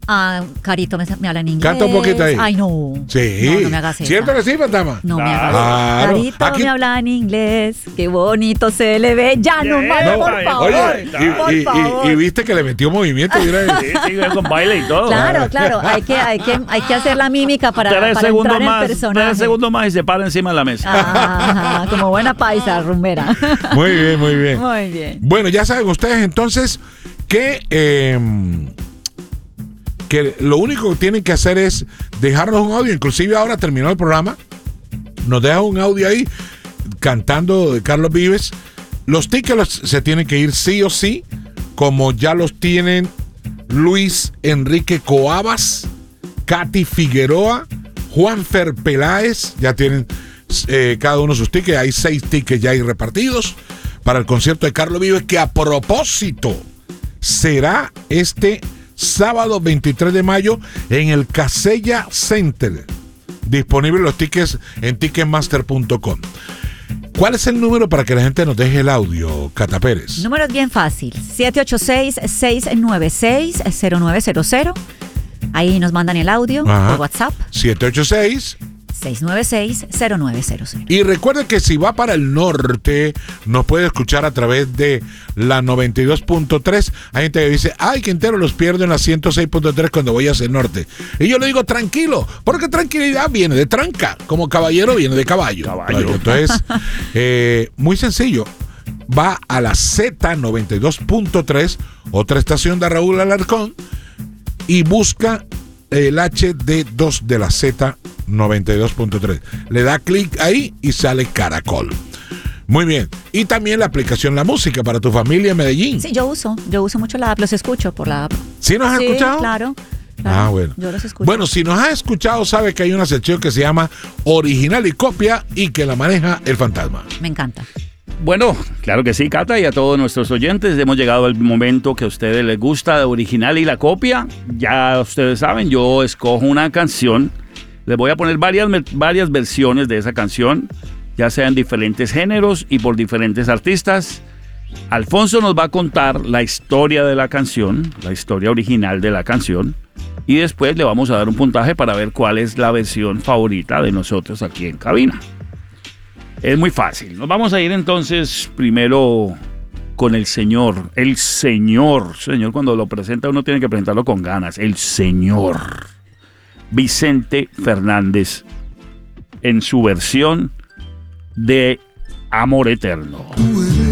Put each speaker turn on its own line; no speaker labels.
Carito me habla en inglés.
Canta un poquito ahí.
Ay, no.
Sí.
No me hagas eso.
¿Cierto que sí, Fantasma?
No me hagas
Claro.
Carito
Aquí-
me habla en inglés. Qué bonito se le ve. Ya no más,
No,
por favor.
Oye,
por favor.
y viste que le metió movimiento. Mira.
Sí, con baile y todo.
Claro. Hay que hacer la mímica para entrar en el personaje.
3 segundos más y se para encima de la mesa.
Ajá, como buena paisa, rumbera.
Muy bien, muy bien.
Muy bien.
Bueno, ya saben ustedes entonces que lo único que tienen que hacer es dejarnos un audio. Inclusive ahora terminó el programa, nos deja un audio ahí cantando de Carlos Vives. Los tickets se tienen que ir sí o sí, como ya los tienen Luis Enrique Coabas, Katy Figueroa, Juanfer Peláez. Ya tienen cada uno sus tickets. Hay 6 tickets ya ahí repartidos para el concierto de Carlos Vives, que a propósito será este sábado 23 de mayo en el Casella Center. Disponibles los tickets en ticketmaster.com. ¿Cuál es el número para que la gente nos deje el audio, Cata Pérez?
El número es bien fácil. 786-696-0900. Ahí nos mandan el audio por WhatsApp.
786-696-0900.
696-0900.
Y recuerde que si va para el norte, nos puede escuchar a través de la 92.3. Hay gente que dice, ay, Quintero, los pierdo en la 106.3 cuando voy hacia el norte. Y yo le digo, tranquilo, porque tranquilidad viene de tranca, como caballero viene de caballo. Entonces, muy sencillo. Va a la Z92.3, otra estación de Raúl Alarcón, y busca el HD2 de la Z92.3. Le da clic ahí y sale Caracol. Muy bien. Y también la aplicación La Música para tu familia en Medellín.
Sí, yo uso mucho la app, los escucho por la app.
¿Sí nos has escuchado?
Claro.
Bueno.
Yo los escucho.
Bueno, si nos has escuchado, sabe que hay una sección que se llama Original y Copia y que la maneja el Fantasma.
Me encanta.
Bueno, claro que sí, Cata, y a todos nuestros oyentes hemos llegado al momento que a ustedes les gusta de original y la copia. Ya ustedes saben, yo escojo una canción, les voy a poner varias versiones de esa canción, ya sean diferentes géneros y por diferentes artistas. Alfonso nos va a contar la historia de la canción, la historia original de la canción, y después le vamos a dar un puntaje para ver cuál es la versión favorita de nosotros aquí en cabina. Es muy fácil. Nos vamos a ir entonces primero con el señor. El señor, cuando lo presenta uno tiene que presentarlo con ganas. El señor Vicente Fernández en su versión de Amor Eterno.